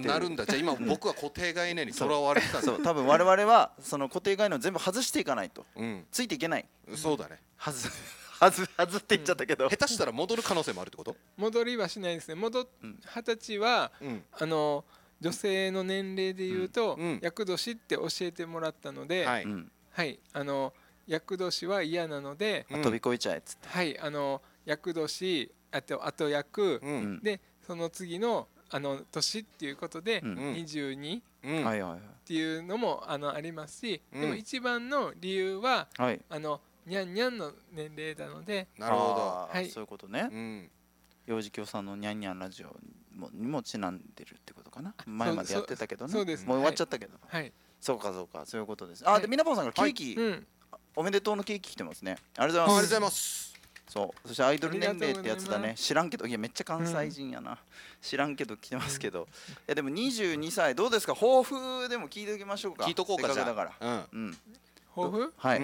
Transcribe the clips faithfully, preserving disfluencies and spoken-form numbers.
てる。 なるんだ。じゃあ今僕は固定概念にとらわれてたんだ。 そう多分我々はその固定概念を全部外していかないと、 うん、 ついていけない。 そうだね。 はずはずはずって言っちゃったけど、 うん、下手したら戻る可能性もあるってこと？ 戻りはしないですね。戻っ二十歳は、うん、あの女性の年齢でいうと、うん、厄年って教えてもらったので、はい、はい、あの厄年は嫌なので、 うん、飛び越えちゃえっつって、 はい、あの厄年あと後厄、うん、でその次のあの年っていうことで、うん、にじゅうにっていうのもあのありますし、うん、でも一番の理由は、はい、あのにゃんにゃんの年齢なので。 なるほど、はい、そういうことね。うん、幼児教さんのにゃんにゃんラジオにもちなんでるってことかな。前までやってたけどね。そうです。もう終わっちゃったけど。はい。そうかそうか、そういうことです。あ、でみなぽんさんからケーキ、はい、うん、おめでとうのケーキ来てますね。ありがとうございます。 ありがとうございます。 そう、そしてアイドル年齢ってやつだね。知らんけど、いやめっちゃ関西人やな。うん、知らんけど来てますけど。うん、いやでもにじゅうにさいどうですか。抱負でも聞いておきましょうか。 聞いとこうかじゃあ。 だから。 うん。抱負？ はい。うん。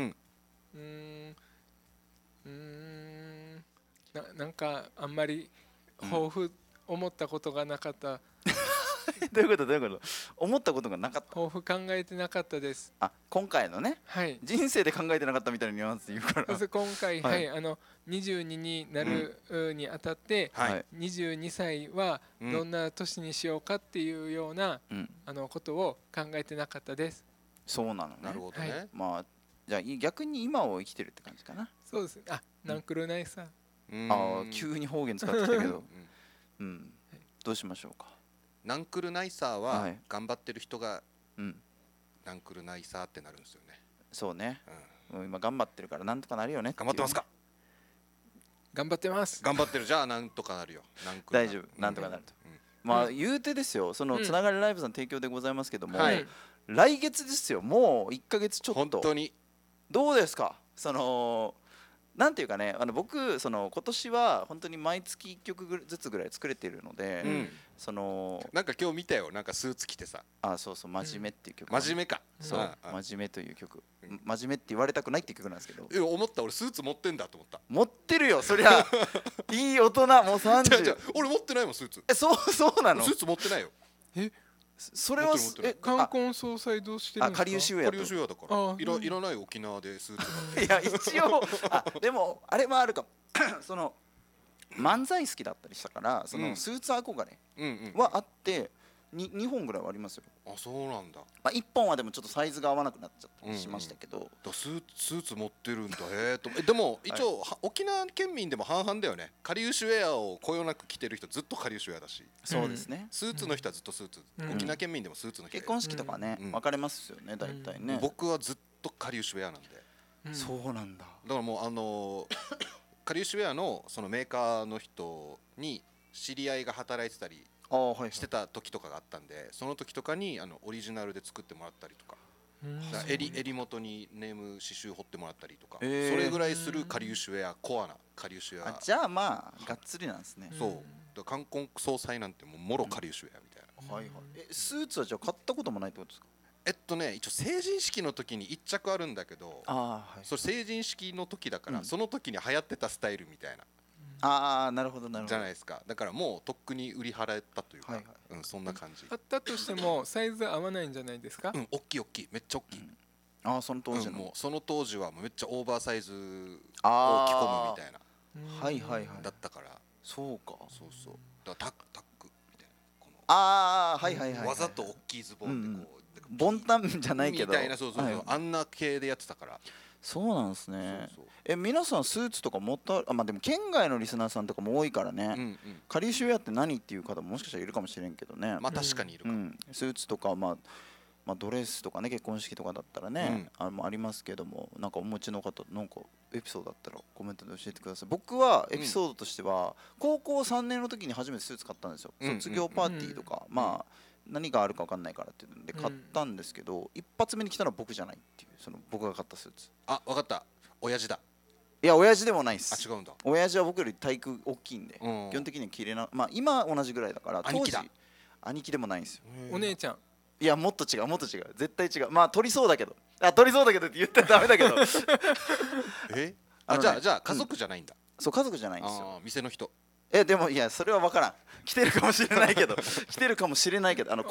うーん。ななんかあんまり抱負思ったことがなかった。 どういうことどういうこと。思ったことがなかった。 抱負考えてなかったです。 あ、今回のね。 はい。 人生で考えてなかったみたいなニュアンスで言うから。 今回、はい、あのにじゅうにになるにあたって、はい、にじゅうにさいはどんな年にしようかっていうような、うん、あのことを考えてなかったです。 そうなのね。 なるほどね。はい、 まあじゃあ逆に今を生きてるって感じかな。 そうですね。あ、なんくるないさ。 うん、あ、急に方言使ってきたけど、うん、うん、どうしましょうか。 ナンクルナイサーは頑張ってる人が、うん、ナンクルナイサーってなるんですよね。 そうね、うん、今頑張ってるからなんとかなるよね。 頑張ってますか。 頑張ってます。 頑張ってる。じゃあなんとかなるよ。 ナンクル大丈夫、なんとかなると、うん、まあ言うてですよ、そのつながりライブさん提供でございますけども、はい、来月ですよ。もういっかげつちょっと。 本当にどうですか。そのなんていうかね、あの僕その今年は本当に毎月いっきょくずつぐらい作れているので、うん、そのなんか今日見たよ。なんかスーツ着てさ。 あ、そうそう、真面目っていう曲、 うん、真面目か。 そう、うん、真面目という曲、うん、真面目って言われたくないっていう曲なんですけど。 いや思った。俺スーツ持ってんだと思った。 持ってるよそりゃ。いい大人もうさんじゅう。 じゃ俺持ってないもんスーツ。 え、そうそうなの。 スーツ持ってないよ。 え、 それはえ、冠婚葬祭どうしてるんですか。 かりゆしウェア。 かりゆしウェアだから。いらいらない沖縄でスーツ。 いや一応あでもあれもあるかも。その漫才好きだったりしたからそのスーツ憧れはあってににほんぐらいはありますよ。 あ、そうなんだ。 まあいっぽんはでもちょっとサイズが合わなくなっちゃったりしましたけど。 だスースーツ持ってるんだ。へえと。でも一応沖縄県民でも半々だよね。かりゆしウェアをこよなく着てる人ずっとかりゆしウェアだし。 そうですね。 スーツの人はずっとスーツ。沖縄県民でもスーツの人。 結婚式とかね分かれますよね大体ね。 僕はずっとかりゆしウェアなんで。 そうなんだ。 だからもうあのかりゆしウェアのそのメーカーの人に知り合いが働いてたりしてた時とかがあったんで、その時とかにあのオリジナルで作ってもらったりとか、襟襟元にネーム刺繍彫ってもらったりとか、それぐらいするかりゆしウェア、コアなかりゆしウェア。 じゃあまあがっつりなんですね。 そう。冠婚葬祭なんてもうもろかりゆしウェアみたいな。 はいはい。え、スーツはじゃあ買ったこともないってことですか。 えっとね、一応成人式の時に一着あるんだけど、あ、はい、それ成人式の時だから、うん、その時に流行ってたスタイルみたいな、 ああ、なるほどなるほどじゃないですか。だからもうとっくに売り払えたというか、はいはい、うん、そんな感じ。 あったとしてもサイズ合わないんじゃないですか。 うん、大きい大きい、めっちゃ大きい、うん、 ああ、その当時の、 うん、もうその当時はもうめっちゃオーバーサイズを着込むみたいな、 はいはいはい、 だったから。 そうか、 そうそう、だからタックタックみたいな、このああ、はいはいはい、はい、 わざと大きいズボンでこう、うんボンタンじゃないけどみたいな、そうそうそう、はい、あんな系でやってたから。 そうなんですね。そうそう、え、皆さんスーツとか持った、あ、まあでも県外のリスナーさんとかも多いからね、うん、うん、かりゆしウェアって何っていう方ももしかしたらいるかもしれんけどね。 まあ確かにいるかも、うん、 スーツとか、まあまあ、ドレスとかね、結婚式とかだったらね、うん、あれもありますけども、なんかお持ちの方なんかエピソードだったらコメントで教えてください。僕はエピソードとしては、うん、高校さんねんの時に初めてスーツ買ったんですよ、うん、卒業パーティーとか、うん、まあ何があるか分かんないからっていうんで買ったんですけど、うん、一発目に来たのは僕じゃないっていう、その僕が買ったスーツ。 あ、分かった、親父だ。 いや、親父でもないっす。 あ、違うんだ。 親父は僕より体育大きいんで、うん、基本的には綺麗な、まあ今同じぐらいだから、当時兄貴だ。兄貴でもないんですよ。 お姉ちゃん。 いや、もっと違う、もっと違う、絶対違う。まあ取りそうだけど、あ、取りそうだけどって言ったらダメだけどえあ、じゃあじゃあ家族じゃないんだ、 うん、そう、家族じゃないんですよ。 あ、店の人。 え、でもいや、それは分からん、来てるかもしれないけど来てるかもしれないけど、あの